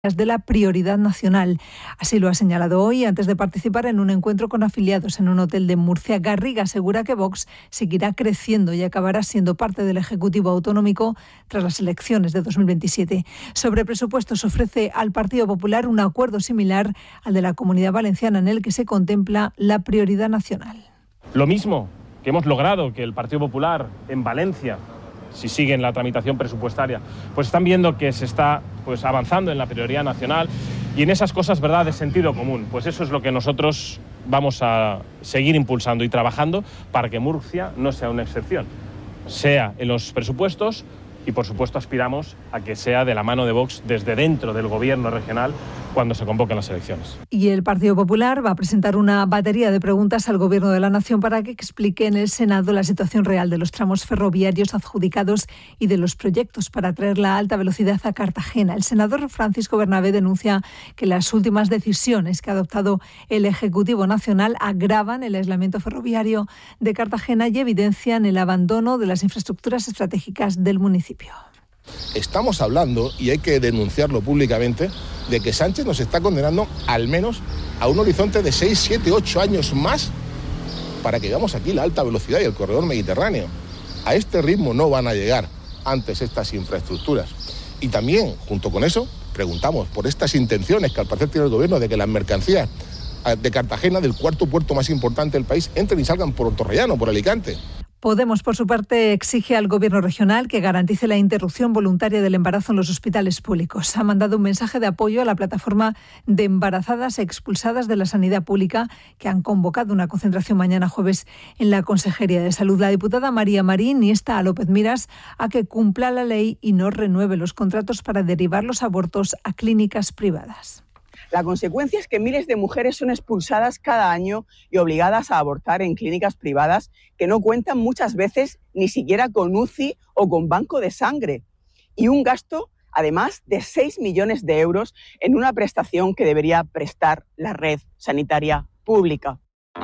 de la prioridad nacional. Así lo ha señalado hoy antes de participar en un encuentro con afiliados en un hotel de Murcia. Garriga asegura que Vox seguirá creciendo y acabará siendo parte del Ejecutivo autonómico tras las elecciones de 2027. Sobre presupuestos ofrece al Partido Popular un acuerdo similar al de la Comunidad Valenciana en el que se contempla la prioridad nacional. Lo mismo que hemos logrado que el Partido Popular en Valencia, si siguen la tramitación presupuestaria, pues están viendo que se está avanzando en la prioridad nacional y en esas cosas, ¿verdad?, de sentido común. Pues eso es lo que nosotros vamos a seguir impulsando y trabajando para que Murcia no sea una excepción, sea en los presupuestos y, por supuesto, aspiramos a que sea de la mano de Vox desde dentro del gobierno regional cuando se convoquen las elecciones. Y el Partido Popular va a presentar una batería de preguntas al Gobierno de la Nación para que explique en el Senado la situación real de los tramos ferroviarios adjudicados y de los proyectos para traer la alta velocidad a Cartagena. El senador Francisco Bernabé denuncia que las últimas decisiones que ha adoptado el Ejecutivo Nacional agravan el aislamiento ferroviario de Cartagena y evidencian el abandono de las infraestructuras estratégicas del municipio. Estamos hablando, y hay que denunciarlo públicamente, de que Sánchez nos está condenando al menos a un horizonte de 6, 7, 8 años más para que veamos aquí la alta velocidad y el corredor mediterráneo. A este ritmo no van a llegar antes estas infraestructuras. Y también, junto con eso, preguntamos por estas intenciones que al parecer tiene el gobierno de que las mercancías de Cartagena, del cuarto puerto más importante del país, entren y salgan por Torrellano, por Alicante. Podemos, por su parte, exige al Gobierno regional que garantice la interrupción voluntaria del embarazo en los hospitales públicos. Ha mandado un mensaje de apoyo a la plataforma de embarazadas expulsadas de la sanidad pública que han convocado una concentración mañana jueves en la Consejería de Salud. La diputada María Marín insta a López Miras a que cumpla la ley y no renueve los contratos para derivar los abortos a clínicas privadas. La consecuencia es que miles de mujeres son expulsadas cada año y obligadas a abortar en clínicas privadas que no cuentan muchas veces ni siquiera con UCI o con banco de sangre. Y un gasto, además, de 6 millones de euros en una prestación que debería prestar la red sanitaria pública.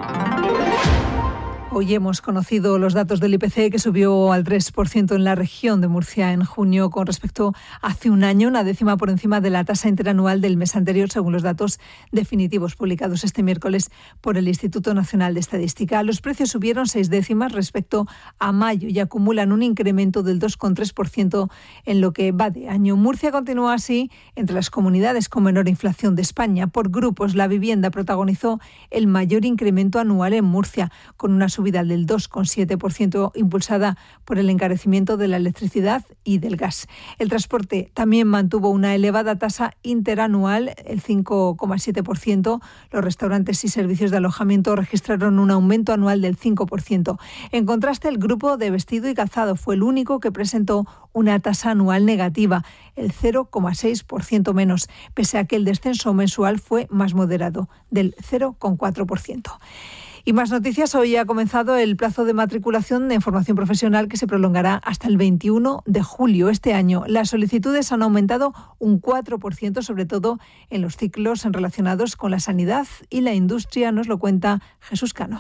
Hoy hemos conocido los datos del IPC, que subió al 3% en la región de Murcia en junio con respecto a hace un año, una décima por encima de la tasa interanual del mes anterior, según los datos definitivos publicados este miércoles por el Instituto Nacional de Estadística. Los precios subieron 6 décimas respecto a mayo y acumulan un incremento del 2,3% en lo que va de año. Murcia continúa así entre las comunidades con menor inflación de España. Por grupos, la vivienda protagonizó el mayor incremento anual en Murcia, con una subida del 2,7% impulsada por el encarecimiento de la electricidad y del gas. El transporte también mantuvo una elevada tasa interanual, el 5,7%. Los restaurantes y servicios de alojamiento registraron un aumento anual del 5%. En contraste, el grupo de vestido y calzado fue el único que presentó una tasa anual negativa, el 0,6% menos, pese a que el descenso mensual fue más moderado, del 0,4%. Y más noticias. Hoy ha comenzado el plazo de matriculación de formación profesional que se prolongará hasta el 21 de julio. Este año las solicitudes han aumentado un 4%, sobre todo en los ciclos relacionados con la sanidad y la industria. Nos lo cuenta Jesús Cano.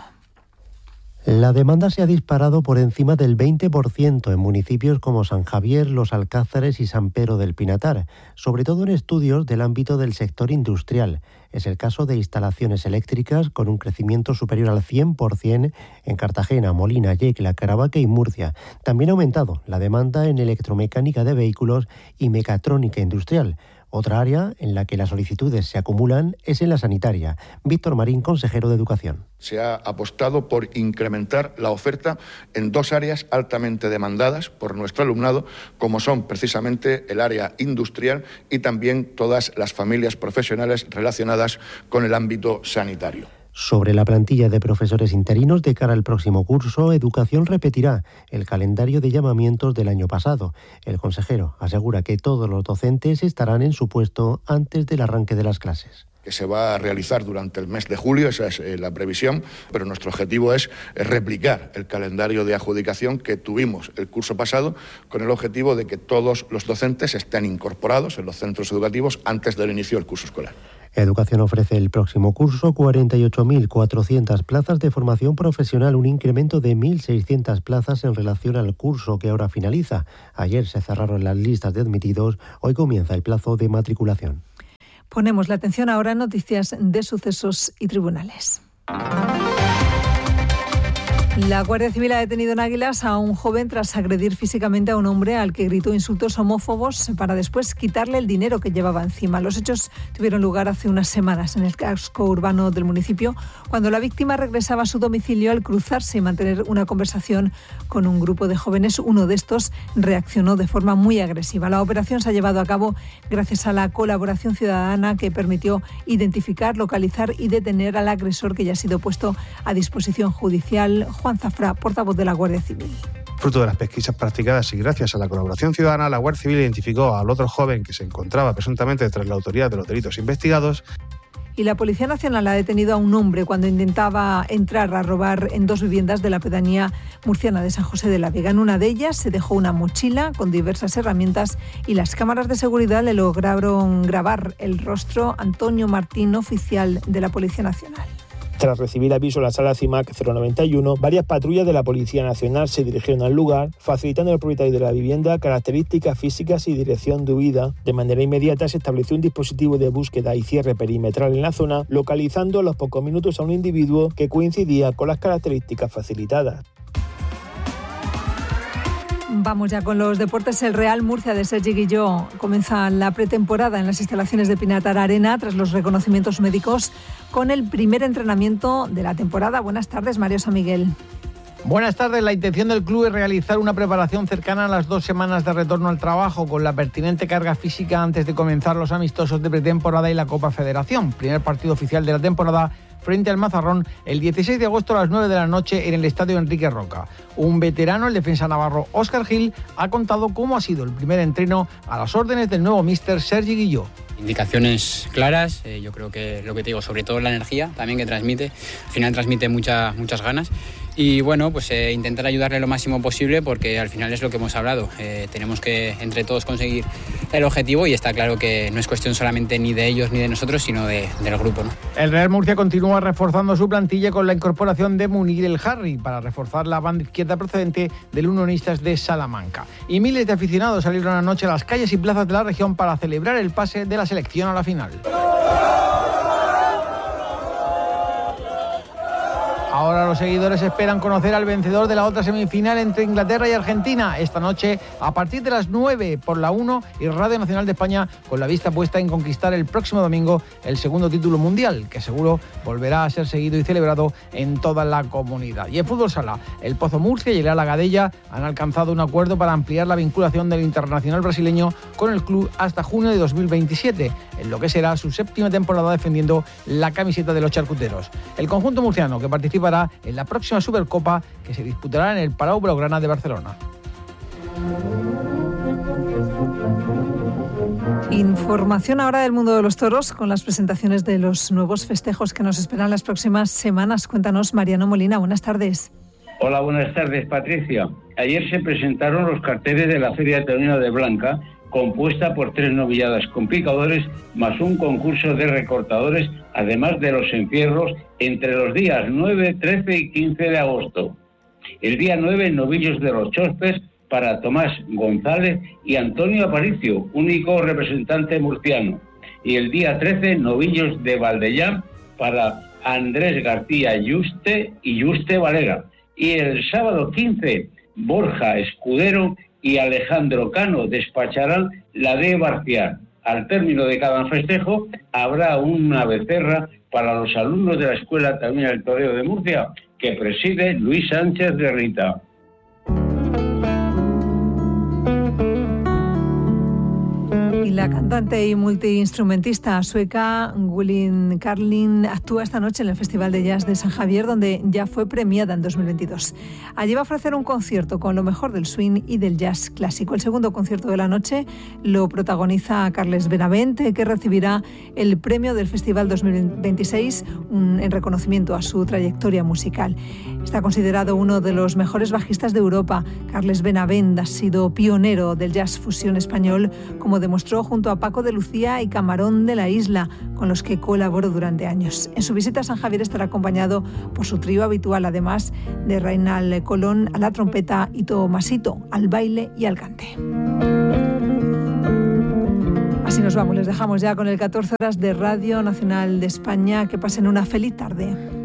La demanda se ha disparado por encima del 20% en municipios como San Javier, Los Alcázares y San Pedro del Pinatar, sobre todo en estudios del ámbito del sector industrial. Es el caso de instalaciones eléctricas con un crecimiento superior al 100% en Cartagena, Molina, Yecla, Caravaca y Murcia. También ha aumentado la demanda en electromecánica de vehículos y mecatrónica industrial. Otra área en la que las solicitudes se acumulan es en la sanitaria. Víctor Marín, consejero de Educación. Se ha apostado por incrementar la oferta en dos áreas altamente demandadas por nuestro alumnado, como son precisamente el área industrial y también todas las familias profesionales relacionadas con el ámbito sanitario. Sobre la plantilla de profesores interinos de cara al próximo curso, Educación repetirá el calendario de llamamientos del año pasado. El consejero asegura que todos los docentes estarán en su puesto antes del arranque de las clases. Que se va a realizar durante el mes de julio, esa es la previsión, pero nuestro objetivo es replicar el calendario de adjudicación que tuvimos el curso pasado, con el objetivo de que todos los docentes estén incorporados en los centros educativos antes del inicio del curso escolar. Educación ofrece el próximo curso 48.400 plazas de formación profesional, un incremento de 1.600 plazas en relación al curso que ahora finaliza. Ayer se cerraron las listas de admitidos, hoy comienza el plazo de matriculación. Ponemos la atención ahora en noticias de sucesos y tribunales. La Guardia Civil ha detenido en Águilas a un joven tras agredir físicamente a un hombre al que gritó insultos homófobos para después quitarle el dinero que llevaba encima. Los hechos tuvieron lugar hace unas semanas en el casco urbano del municipio, cuando la víctima regresaba a su domicilio. Al cruzarse y mantener una conversación con un grupo de jóvenes, uno de estos reaccionó de forma muy agresiva. La operación se ha llevado a cabo gracias a la colaboración ciudadana que permitió identificar, localizar y detener al agresor, que ya ha sido puesto a disposición judicial. Juan Zafra, portavoz de la Guardia Civil. Fruto de las pesquisas practicadas y gracias a la colaboración ciudadana, la Guardia Civil identificó al otro joven que se encontraba presuntamente tras la autoridad de los delitos investigados. Y la Policía Nacional ha detenido a un hombre cuando intentaba entrar a robar en 2 viviendas de la pedanía murciana de San José de la Vega. En una de ellas se dejó una mochila con diversas herramientas y las cámaras de seguridad le lograron grabar el rostro. Antonio Martín, oficial de la Policía Nacional. Tras recibir aviso en la sala CIMAC 091, varias patrullas de la Policía Nacional se dirigieron al lugar, facilitando al propietario de la vivienda características físicas y dirección de huida. De manera inmediata se estableció un dispositivo de búsqueda y cierre perimetral en la zona, localizando a los pocos minutos a un individuo que coincidía con las características facilitadas. Vamos ya con los deportes. El Real Murcia de Sergi Guilló comienza la pretemporada en las instalaciones de Pinatar Arena tras los reconocimientos médicos con el primer entrenamiento de la temporada. Buenas tardes, Mario San Miguel. Buenas tardes. La intención del club es realizar una preparación cercana a las 2 semanas de retorno al trabajo, con la pertinente carga física antes de comenzar los amistosos de pretemporada y la Copa Federación. Primer partido oficial de la temporada frente al Mazarrón el 16 de agosto a las 9 de la noche en el Estadio Enrique Roca. Un veterano, el defensa navarro Óscar Gil, ha contado cómo ha sido el primer entreno a las órdenes del nuevo míster Sergi Guilló. Indicaciones claras, yo creo que lo que te digo, sobre todo la energía también que transmite, al final transmite muchas ganas. Y bueno, pues intentar ayudarle lo máximo posible, porque al final es lo que hemos hablado. Tenemos que entre todos conseguir el objetivo, y está claro que no es cuestión solamente ni de ellos ni de nosotros, sino del grupo, ¿no? El Real Murcia continúa reforzando su plantilla con la incorporación de Munir El Harry para reforzar la banda izquierda procedente del Unionistas de Salamanca. Y miles de aficionados salieron anoche a las calles y plazas de la región para celebrar el pase de la selección a la final. Ahora los seguidores esperan conocer al vencedor de la otra semifinal entre Inglaterra y Argentina. Esta noche, a partir de las 9 por la 1 y Radio Nacional de España, con la vista puesta en conquistar el próximo domingo el segundo título mundial, que seguro volverá a ser seguido y celebrado en toda la comunidad. Y en fútbol sala, el Pozo Murcia y el Ala Gadella han alcanzado un acuerdo para ampliar la vinculación del internacional brasileño con el club hasta junio de 2027, en lo que será su 7ª temporada defendiendo la camiseta de los charcuteros. El conjunto murciano, que participará en la próxima Supercopa, que se disputará en el Palau Blaugrana de Barcelona. Información ahora del mundo de los toros, con las presentaciones de los nuevos festejos que nos esperan las próximas semanas. Cuéntanos, Mariano Molina, buenas tardes. Hola, buenas tardes, Patricia. Ayer se presentaron los carteles de la Feria Taurina de Blanca, compuesta por 3 novilladas con picadores, más un concurso de recortadores, además de los encierros entre los días 9, 13 y 15 de agosto. El día 9, novillos de los Chospes para Tomás González y Antonio Aparicio, único representante murciano. Y el día 13, novillos de Valdellán para Andrés García Yuste y Yuste Valera. Y el sábado 15, Borja Escudero y Alejandro Cano despacharán la de Barciar. Al término de cada festejo habrá una becerra para los alumnos de la Escuela Taurina del Toreo de Murcia, que preside Luis Sánchez de Rita. Y la cantante y multiinstrumentista sueca Gulin Carlin actúa esta noche en el Festival de Jazz de San Javier, donde ya fue premiada en 2022. Allí va a ofrecer un concierto con lo mejor del swing y del jazz clásico. El segundo concierto de la noche lo protagoniza Carles Benavent, que recibirá el premio del Festival 2026 en reconocimiento a su trayectoria musical. Está considerado uno de los mejores bajistas de Europa. Carles Benavent ha sido pionero del jazz fusión español, como demostró junto a Paco de Lucía y Camarón de la Isla, con los que colaboró durante años. En su visita a San Javier estará acompañado por su trío habitual, además de Reinald Colón a la trompeta y Tomasito al baile y al cante. Así nos vamos, les dejamos ya con el 14 horas de Radio Nacional de España. Que pasen una feliz tarde.